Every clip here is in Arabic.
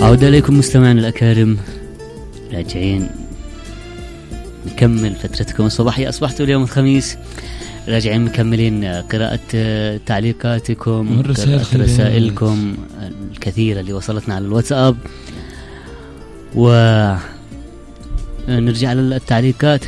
عودة إليكم مستمعين الأكارم، راجعين نكمل فترتكم الصباحية. أصبحتوا اليوم الخميس، راجعين مكملين قراءة تعليقاتكم، قراءة رسائلكم الكثيرة اللي وصلتنا على الواتساب، ونرجع للتعليقات.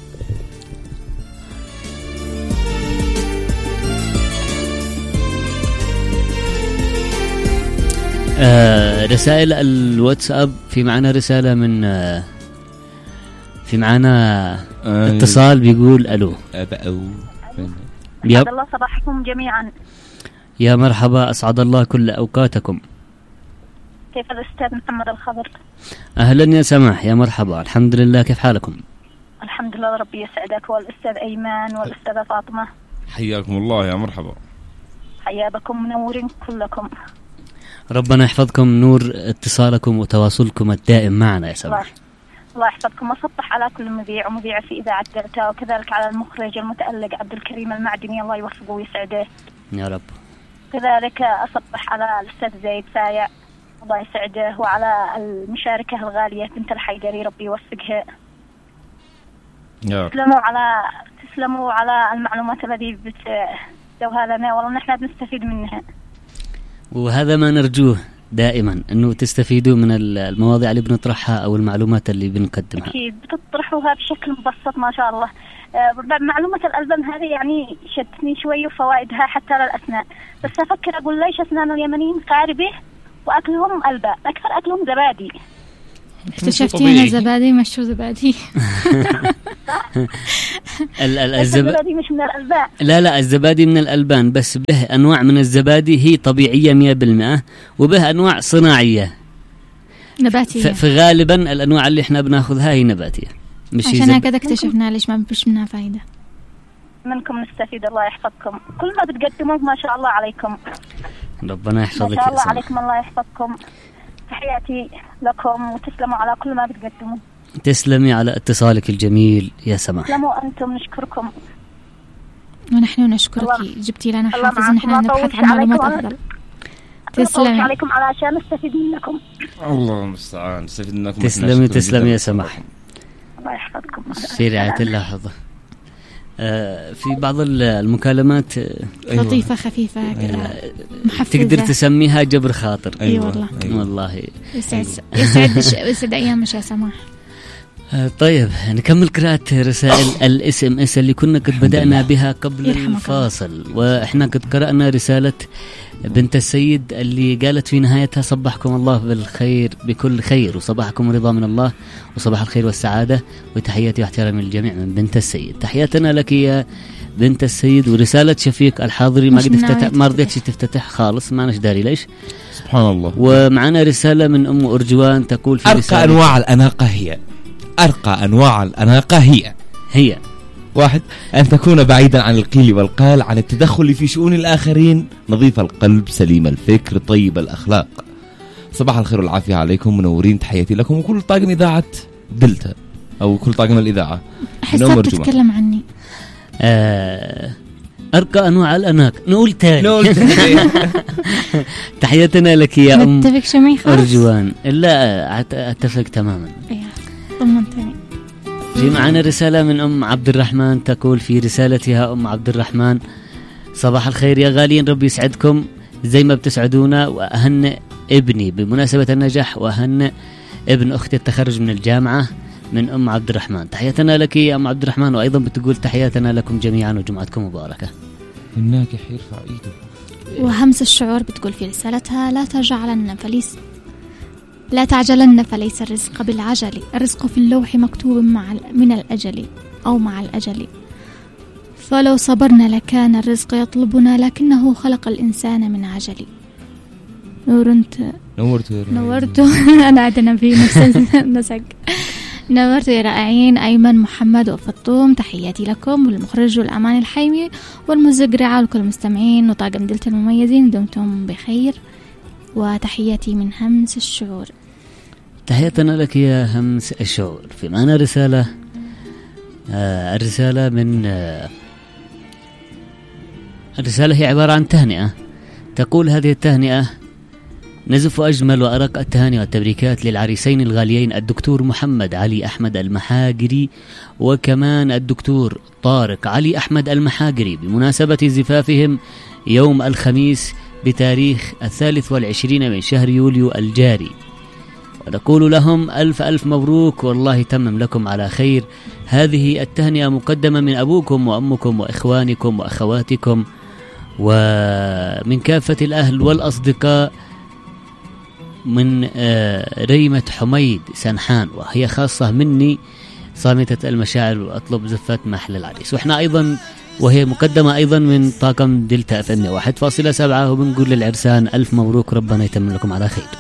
رسائل الواتساب. في معنا رسالة من في معنا اتصال بيقول ألو. أسعد الله صباحكم جميعا. يا مرحبا، أسعد الله كل أوقاتكم. كيف الأستاذ محمد الخضر؟ أهلا يا سماح، يا مرحبا، الحمد لله، كيف حالكم؟ الحمد لله، ربي يسعدك، والأستاذ أيمان والأستاذة فاطمة. حياكم الله، يا مرحبا. حياكم، منورين كلكم. ربنا يحفظكم، نور اتصالكم وتواصلكم الدائم معنا يا سماح. الله يحفظكم، وصبح على كل مذيع ومذيع في إذاعة دلتا، وكذلك على المخرج المتألق عبد الكريم المعدني، الله يوفقه ويسعده يا رب. كذلك أصبح على الأستاذ زايد فايع، الله يسعده، وعلى المشاركة الغالية بنت الحيدري، ربي يوفقها. تسلموا على المعلومات التي بتدوها لنا، والله نحن بنستفيد منها، وهذا ما نرجوه دائما، أنه تستفيدوا من المواضيع اللي بنطرحها أو المعلومات اللي بنقدمها. أكيد بتطرحوها بشكل مبسط ما شاء الله. معلومة الألبان هذه يعني شدتني شوي، وفوائدها حتى للأسنان، بس أفكر أقول ليش أسنان اليمنيين قاربة وأكلهم ألبان، أكثر أكلهم زبادي. اكتشفتي زبادي مشهور زبادي. الزبادي مش من الألبان. لا الزبادي من الألبان، بس به أنواع من الزبادي هي طبيعية 100%، وبه أنواع صناعية نباتية. فغالبا الأنواع اللي احنا بناخذها هي نباتية، مش عشان هكذا اكتشفنا ليش ما بيش منها فايدة. منكم نستفيد، الله يحفظكم، كل ما بتقدموه ما شاء الله عليكم. ربنا يحفظك، ما شاء الله عليكم، الله يحفظكم. تحياتي لكم، وتسلموا على كل ما بتقدموا. تسلمي على اتصالك الجميل يا سماح. تسلموا أنتم، نشكركم. ونحن نشكرك، جبتي لنا حافز نحن نبحث عن معلومات أفضل. تسلمي عليكم علشان نستفيد منكم. الله المستعان، نستفيد منكم. تسلمي يا سماح، الله يحفظكم في رعاية الله حفظه. في بعض المكالمات لطيفة خفيفة محفزة، تقدر تسميها جبر خاطر. أيوة والله يسعد أيامك يا سماح. طيب نكمل قراءة رسائل الSMS اللي كنا قد بدأنا بها قبل الفاصل، وإحنا قد قرأنا رسالة بنت السيد اللي قالت في نهايتها: صبحكم الله بالخير بكل خير، وصباحكم رضا من الله، وصباح الخير والسعادة، وتحياتي واحترامي للجميع من بنت السيد. تحياتنا لك يا بنت السيد. ورسالة شفيق الحاضري ما رضيتش تفتتح خالص، ما نشداري ليش، سبحان الله. ومعنا رسالة من أم أرجوان تقول في أرقى أنواع الأناقة هي، أرقى أنواع الأناقة هي 1. أن تكون بعيدا عن القيل والقال، عن التدخل في شؤون الآخرين، نظيف القلب، سليم الفكر، طيب الأخلاق. صباح الخير والعافية عليكم، منورين، تحياتي لكم وكل طاقم إذاعة دلتا أو كل طاقم الإذاعة. أحسك تتكلم عني. أرقى أنواع الأناق، نقول تاني. تحياتنا لك يا أم أرجوان. لا أتفق تماما. ضمنتني. في معنا رسالة من أم عبد الرحمن تقول في رسالتها أم عبد الرحمن: صباح الخير يا غاليين، ربي يسعدكم زي ما بتسعدونا، وأهنئ ابني بمناسبة النجاح، وأهنئ ابن أختي التخرج من الجامعة، من أم عبد الرحمن. تحياتنا لك يا أم عبد الرحمن، وأيضا بتقول تحياتنا لكم جميعا وجمعتكم مباركة. الناجح يرفع إيده. وهمس الشعور بتقول في رسالتها: لا تعجلن فليس الرزق بالعجل، الرزق في اللوح مكتوب من الأجل أو مع الأجل، فلو صبرنا لكان الرزق يطلبنا، لكنه خلق الإنسان من عجل. نورت أنا عدنا في نفس النسق. نورت يا رائعين أيمن محمد وفطوم، تحياتي لكم، والمخرج والأمان الحيمي والمزقرعة وكل المستمعين وطاقم دلتا المميزين، دمتم بخير، وتحياتي من همس الشعور. تحياتنا لك يا همس الشعور. في معنا رسالة الرسالة من الرسالة هي عبارة عن تهنئة، تقول هذه التهنئة: نزف أجمل وأرق التهاني والتبريكات للعريسين الغاليين الدكتور محمد علي أحمد المحاجري وكمان الدكتور طارق علي أحمد المحاجري بمناسبة زفافهم يوم الخميس بتاريخ 23 من شهر يوليو الجاري، ونقول لهم ألف ألف مبروك والله يتمم لكم على خير. هذه التهنئة مقدمة من أبوكم وأمكم وإخوانكم وأخواتكم ومن كافة الأهل والأصدقاء من ريمة حميد سنحان، وهي خاصة مني صامتة المشاعر وأطلب زفات محل العريس. وإحنا أيضا وهي مقدمة أيضا من طاقم دلتا FM 1.7 وبنقول للعرسان ألف مبروك ربنا يتمم لكم على خير.